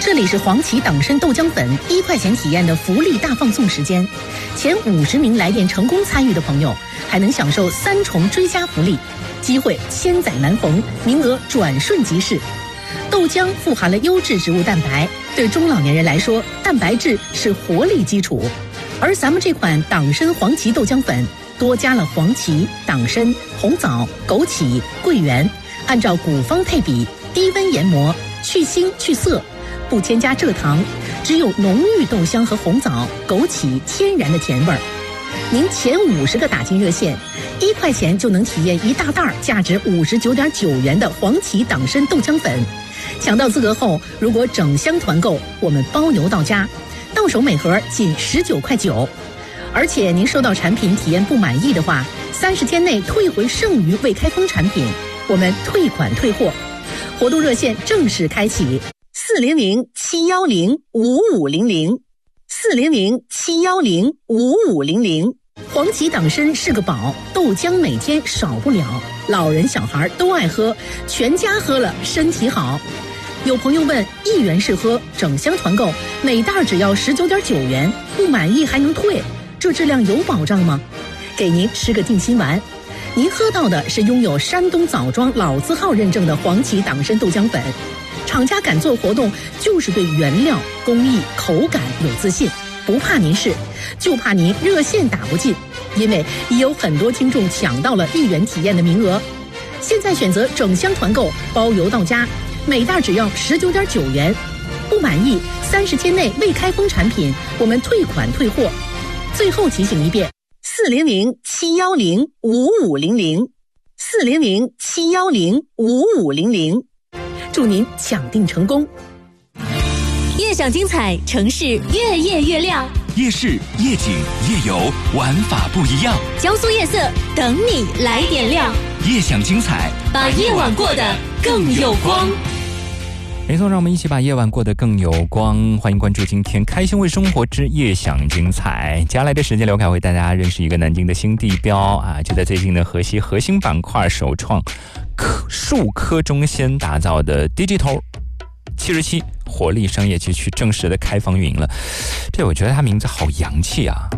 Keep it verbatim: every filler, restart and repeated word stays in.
这里是黄芪党参豆浆粉一块钱体验的福利大放送时间，前五十名来电成功参与的朋友，还能享受三重追加福利，机会千载难逢，名额转瞬即逝。豆浆富含了优质植物蛋白，对中老年人来说，蛋白质是活力基础。而咱们这款党参黄芪豆浆粉，多加了黄芪、党参、红枣、枸杞、桂圆，按照古方配比，低温研磨，去腥去涩，不添加蔗糖，只有浓郁豆香和红枣、枸杞天然的甜味儿。您前五十个打进热线，一块钱就能体验一大袋价值五十九点九元的黄芪党参豆浆粉。抢到资格后，如果整箱团购，我们包邮到家，到手每盒仅十九块九。而且您收到产品体验不满意的话，三十天内退回剩余未开封产品，我们退款退货。活动热线正式开启，四零零七幺零五五零零，四零零七幺零五五零零。黄芪党参是个宝，豆浆每天少不了，老人小孩都爱喝，全家喝了身体好。有朋友问，一元试喝整箱团购，每袋只要十九点九元，不满意还能退，这质量有保障吗？给您吃个定心丸，您喝到的是拥有山东枣庄老字号认证的黄芪党参豆浆粉。厂家敢做活动，就是对原料、工艺、口感有自信，不怕您试，就怕您热线打不进，因为已有很多听众抢到了一元体验的名额。现在选择整箱团购，包邮到家，每袋只要十九点九元，不满意三十天内未开封产品，我们退款退货。最后提醒一遍，四零零七幺零五五零零，四零零七幺零五五零零。祝您抢订成功！ 夜享精彩，城市越夜越亮， 夜市、夜景、夜游，玩法不一样。 江苏夜色等你来点亮， 夜享精彩， 把夜晚过得更有光。 没错，让我们一起把夜晚过得更有光。欢迎关注今天开心为生活之夜享精彩。接下来的时间，刘凯为大家认识一个南京的新地标啊，就在最近的河西核心板块首创科数科中心打造的 Digital 七十七活力商业街区正式的开放运营了。这我觉得它名字好洋气啊。